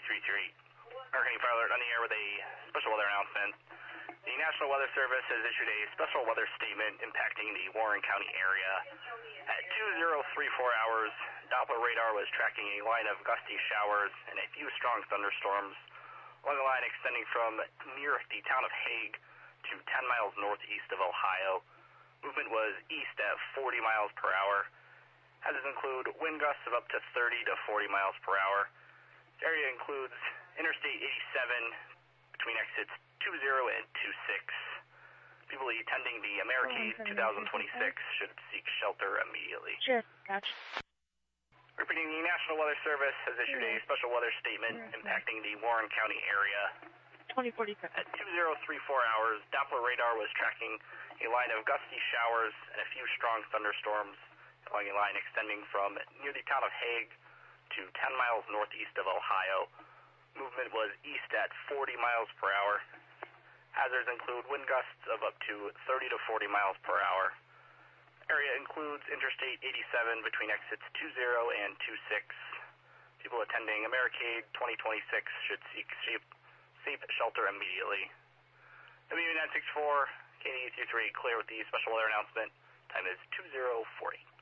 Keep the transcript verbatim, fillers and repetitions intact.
three three. Hurricane Fire Alert on the air with a special weather announcement. The National Weather Service has issued a special weather statement impacting the Warren County area. At two oh three four hours, Doppler radar was tracking a line of gusty showers and a few strong thunderstorms along a line extending from near the town of Hague to ten miles northeast of Ohio. Movement was east at forty miles per hour. Hazards include wind gusts of up to thirty to forty miles per hour. The area includes Interstate eighty-seven between exits two zero and two six. People attending the Americade twenty twenty-six should seek shelter immediately. Sure, gotcha. Repeating, the National Weather Service has issued a special weather statement impacting the Warren County area. twenty forty-six. At two oh three four hours, Doppler radar was tracking a line of gusty showers and a few strong thunderstorms along a line extending from near the town of Hague to ten miles northeast of Ohio. Movement was east at forty miles per hour. Hazards include wind gusts of up to thirty to forty miles per hour. Area includes Interstate eighty-seven between exits two zero and two six. People attending Americade twenty twenty-six should seek safe, safe shelter immediately. W nine six four, K D E three three, clear with the special weather announcement. Time is two oh forty.